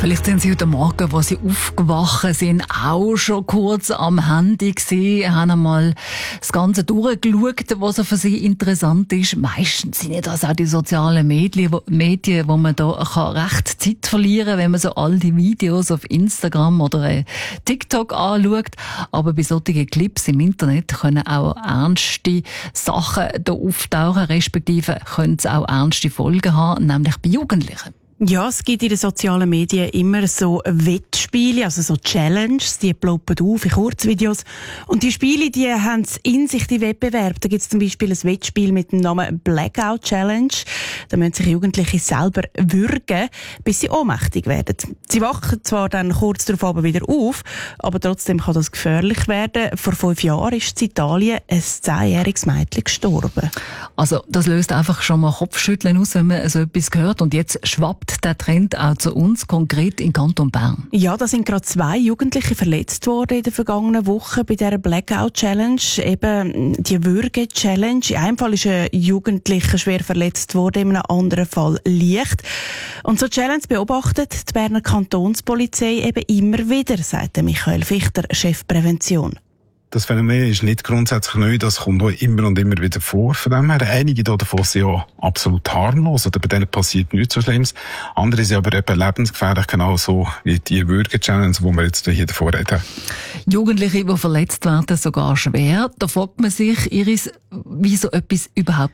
Vielleicht sind Sie heute Morgen, wo Sie aufgewacht sind, auch schon kurz am Handy gewesen, haben einmal das Ganze durchgeschaut, was für Sie interessant ist. Meistens sind ja das auch die sozialen Medien, wo man da recht Zeit verlieren kann, wenn man so all die Videos auf Instagram oder TikTok anschaut. Aber bei solchen Clips im Internet können auch ernste Sachen da auftauchen, respektive können es auch ernste Folgen haben, nämlich bei Jugendlichen. Ja, es gibt in den sozialen Medien immer so Wettspiele, also so Challenges, die ploppen auf in Kurzvideos. Und die Spiele, die haben in sich die Wettbewerbe. Da gibt es zum Beispiel ein Wettspiel mit dem Namen Blackout Challenge. Da müssen sich Jugendliche selber würgen, bis sie ohnmächtig werden. Sie wachen zwar dann kurz darauf aber wieder auf, aber trotzdem kann das gefährlich werden. Vor 5 Jahren ist in Italien ein 10-jähriges Mädchen gestorben. Also das löst einfach schon mal Kopfschütteln aus, wenn man so etwas hört. Und jetzt schwappt der Trend auch zu uns, konkret in Kanton Bern. Ja, da sind gerade 2 Jugendliche verletzt worden in der vergangenen Woche bei dieser Blackout Challenge, eben die Würge-Challenge. In einem Fall ist ein Jugendlicher schwer verletzt worden, in einem anderen Fall leicht. Und so Challenge beobachtet die Berner Kantonspolizei eben immer wieder, sagt Michael Fichter, Chef Prävention. Das Phänomen ist nicht grundsätzlich neu, das kommt auch immer und immer wieder vor. Von dem her, einige davon sind ja absolut harmlos, oder bei denen passiert nichts so Schlimmes. Andere sind aber eben lebensgefährlich, genau so wie die Würge-Challenge, die wir jetzt hier davor reden. Jugendliche, die verletzt werden, sogar schwer. Da fragt man sich, Iris, wie so etwas überhaupt